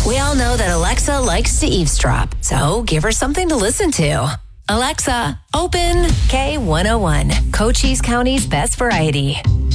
We all know that Alexa likes to eavesdrop, so give her something to listen to. Alexa, open K101, Cochise County's best variety.